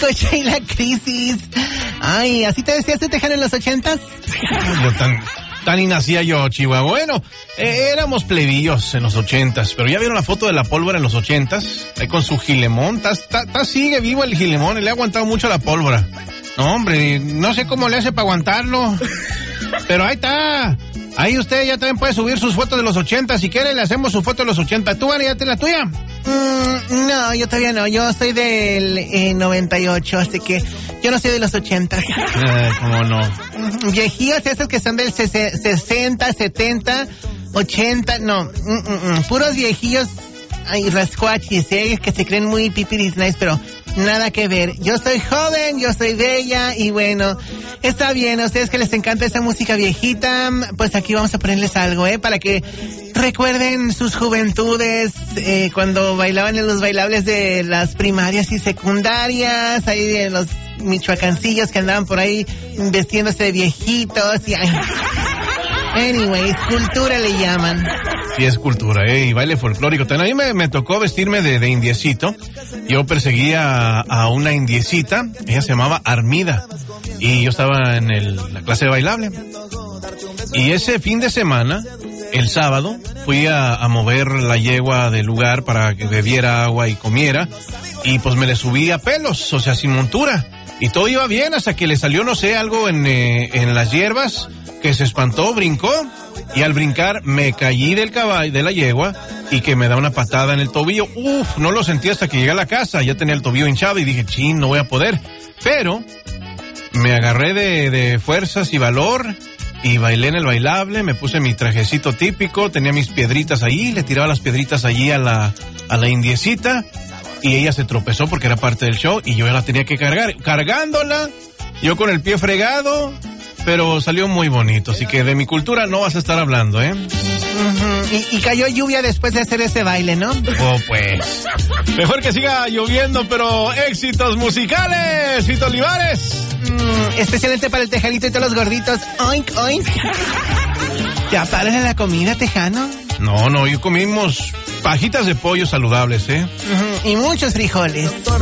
Dijo Sheila Crisis. Ay, ¿así te decías tu tejano en los 80s? Tan y nacía yo, Chihuahua. Bueno, éramos plebillos en los 80s, pero ya vieron la foto de la pólvora en los 80s, ahí con su gilemón. Sigue vivo el gilemón, le ha aguantado mucho la pólvora. No, hombre, no sé cómo le hace para aguantarlo, pero ahí está. Ahí usted ya también puede subir sus fotos de los 80. Si quiere, le hacemos su foto de los 80. ¿Tú, Vani, ya tienes la tuya? No, yo todavía no. Yo soy del 98, así que yo no soy de los 80. ¿Cómo no? Viejillos esos que son del 60, 70, 80, no. Puros viejillos rascuachis, que se creen muy pipiris nice, pero nada que ver. Yo soy joven, yo soy bella y bueno, está bien. A ustedes que les encanta esa música viejita, pues aquí vamos a ponerles algo, para que recuerden sus juventudes, cuando bailaban en los bailables de las primarias y secundarias, ahí de los michoacancillos que andaban por ahí vestiéndose de viejitos y anyways, cultura le llaman. Sí, es cultura, y baile folclórico. También a mí me tocó vestirme de indiecito. Yo perseguía a una indiecita, ella se llamaba Armida, y yo estaba en la clase de bailable. Y ese fin de semana, el sábado, fui a mover la yegua del lugar para que bebiera agua y comiera, y pues me le subí a pelos, o sea, sin montura. Y todo iba bien hasta que le salió, no sé, algo en las hierbas, que se espantó, brincó, y al brincar me caí del caballo, de la yegua, y que me da una patada en el tobillo. No lo sentí hasta que llegué a la casa, ya tenía el tobillo hinchado y dije, chin, no voy a poder. Pero me agarré de fuerzas y valor y bailé en el bailable, me puse mi trajecito típico, tenía mis piedritas ahí, le tiraba las piedritas allí a la indiecita, y ella se tropezó porque era parte del show y yo la tenía que cargar. Cargándola, yo con el pie fregado, pero salió muy bonito, así que de mi cultura no vas a estar hablando, Y cayó lluvia después de hacer ese baile, ¿no? Pues, mejor que siga lloviendo, pero éxitos musicales, Fito Olivares. Especialmente para el tejanito y todos los gorditos. Oink, oink. ¿Ya paran en la comida, tejano? No, hoy comimos fajitas de pollo saludables, Y muchos frijoles.